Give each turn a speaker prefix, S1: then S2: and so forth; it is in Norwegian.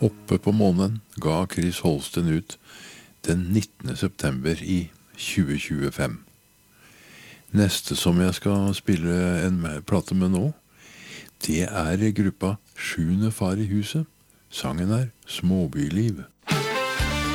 S1: Oppe på månen ga Chris Holsten ut den 19. september i 2025. Neste som jeg skal spille en plate med nå, det er gruppa Sjuende far i huset. Sangen er Småbyliv.